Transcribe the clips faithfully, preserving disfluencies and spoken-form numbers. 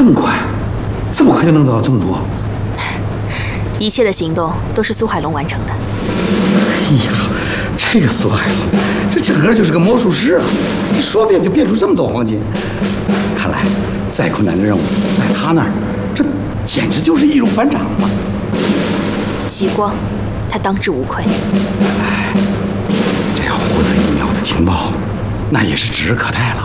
这么快，这么快就能得到这么多？ 一切的行动都是苏海龙完成的。 哎呀，这个苏海龙，这整个就是个魔术师啊！这说变就变出这么多黄金。看来再困难的任务，在他那儿，这简直就是易如反掌了。 极光，他当之无愧。 哎，这要获得一秒的情报，那也是指日可待了。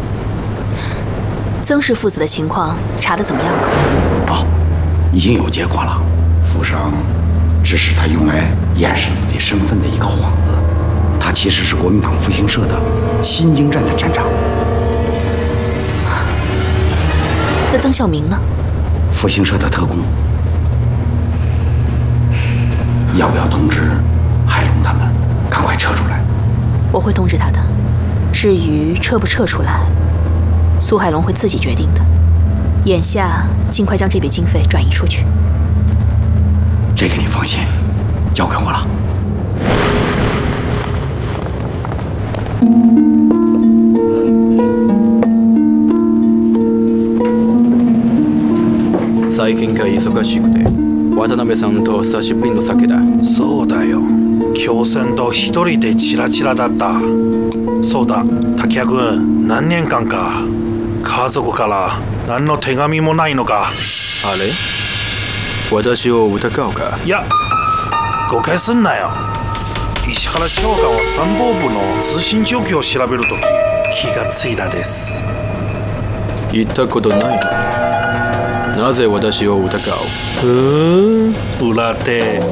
曾氏父子的情况查得怎么样了？ 哦，已经有结果了。府上只是他用来掩饰自己身份的一个幌子，他其实是国民党复兴社的新京站的站长。 那曾孝明呢？ 复兴社的特工。要不要通知海龙他们赶快撤出来？ 我会通知他的。至于撤不撤出来，苏海龙会自己决定的。眼下尽快将这笔经费转移出去。 这个你放心，交给我了。 最近が忙しくて、渡辺さんと久しぶりの酒だ。 そうだよ。京船と一人でチラチラだった。そうだ、滝谷君、何年間か家族から何の手紙もないのか。 あれ？私を疑うか？ いや、誤解すんなよ。石原長官は参謀部の通信状況を調べるとき気がついたです。 言ったことないのに、なぜ私を疑う？ ふーん、裏手。